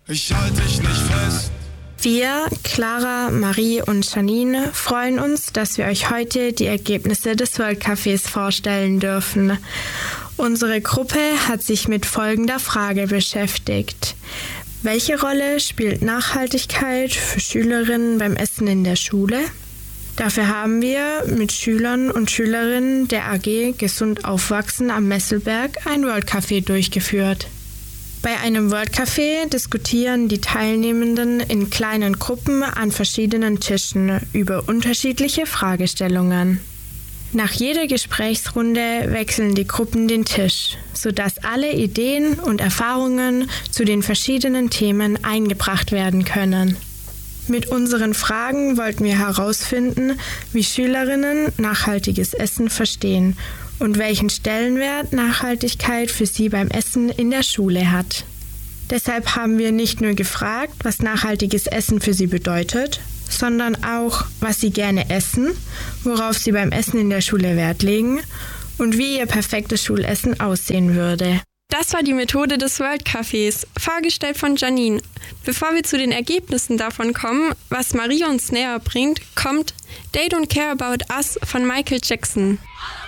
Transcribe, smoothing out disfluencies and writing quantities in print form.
Ich halte dich nicht fest. Wir, Clara, Marie und Janine, freuen uns, dass wir euch heute die Ergebnisse des World Cafés vorstellen dürfen. Unsere Gruppe hat sich mit folgender Frage beschäftigt. Welche Rolle spielt Nachhaltigkeit für Schülerinnen beim Essen in der Schule? Dafür haben wir mit Schülern und Schülerinnen der AG Gesund Aufwachsen am Messelberg ein World Café durchgeführt. Bei einem World Café diskutieren die Teilnehmenden in kleinen Gruppen an verschiedenen Tischen über unterschiedliche Fragestellungen. Nach jeder Gesprächsrunde wechseln die Gruppen den Tisch, sodass alle Ideen und Erfahrungen zu den verschiedenen Themen eingebracht werden können. Mit unseren Fragen wollten wir herausfinden, wie Schülerinnen nachhaltiges Essen verstehen und welchen Stellenwert Nachhaltigkeit für sie beim Essen in der Schule hat. Deshalb haben wir nicht nur gefragt, was nachhaltiges Essen für sie bedeutet, sondern auch, was sie gerne essen, worauf sie beim Essen in der Schule Wert legen und wie ihr perfektes Schulessen aussehen würde. Das war die Methode des World Cafés, vorgestellt von Janine. Bevor wir zu den Ergebnissen davon kommen, was Marie uns näher bringt, kommt They Don't Care About Us von Michael Jackson.